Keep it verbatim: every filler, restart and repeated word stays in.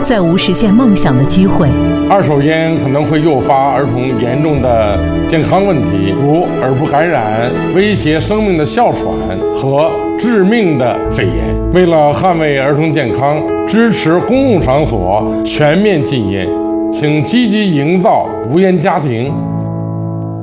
再无实现梦想的机会。 二手烟可能会诱发儿童严重的健康问题，如耳部感染、威胁生命的哮喘和致命的肺炎。为了捍卫儿童健康，支持公共场所全面禁烟，请积极营造无烟家庭。